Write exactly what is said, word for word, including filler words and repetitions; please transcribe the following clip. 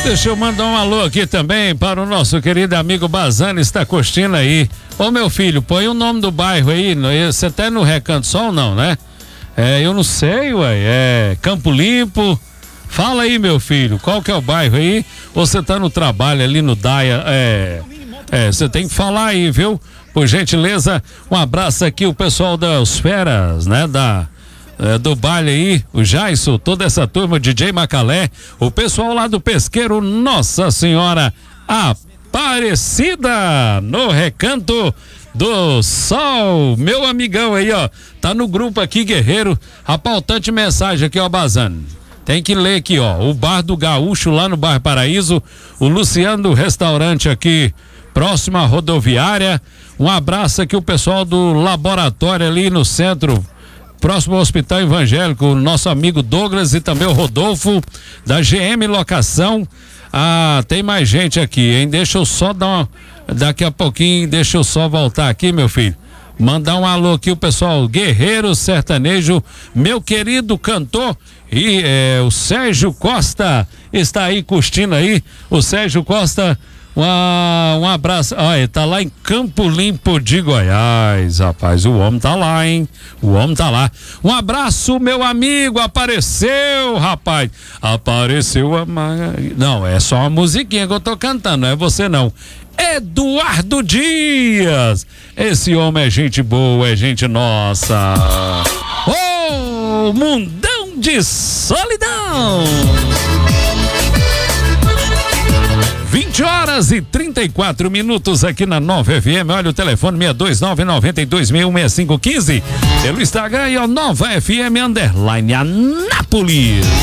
Deixa eu mandar um alô aqui também para o nosso querido amigo Bazani, está curtindo aí. Ô meu filho, põe o nome do bairro aí, você tá no Recanto Sol não, né? É, eu não sei, ué, é Campo Limpo. Fala aí, meu filho, qual que é o bairro aí? Ou você tá no trabalho ali no Daia? É, é, você tem que falar aí, viu? Por gentileza, um abraço aqui o pessoal das feras, né? Da, é, do baile aí, o Jaisso, toda essa turma, D J Macalé, o pessoal lá do Pesqueiro Nossa Senhora Aparecida, no Recanto do Sol, meu amigão aí, ó, tá no grupo aqui, Guerreiro, a pautante mensagem aqui, ó, Bazano. Tem que ler aqui, ó, o Bar do Gaúcho lá no Bairro Paraíso, o Luciano do restaurante aqui, próximo à rodoviária. Um abraço aqui o pessoal do laboratório ali no centro, próximo ao Hospital Evangélico, o nosso amigo Douglas e também o Rodolfo da G M Locação. Ah, tem mais gente aqui, hein? Deixa eu só dar uma, daqui a pouquinho, deixa eu só voltar aqui, meu filho. Mandar um alô aqui o pessoal Guerreiro Sertanejo, meu querido cantor e é, o Sérgio Costa está aí curtindo aí, o Sérgio Costa, uma, um abraço, olha, tá lá em Campo Limpo de Goiás, rapaz, o homem tá lá, hein, o homem tá lá, um abraço meu amigo, apareceu, rapaz, apareceu a, não, é só uma musiquinha que eu tô cantando, não é você não, Eduardo Dias, esse homem é gente boa, é gente nossa. Oh, mundão de solidão. vinte horas e trinta e quatro minutos aqui na Nova F M. Olha o telefone seis dois nove, nove dois seis um, seis cinco um cinco. Pelo Instagram e o Nova F M underline Anápolis.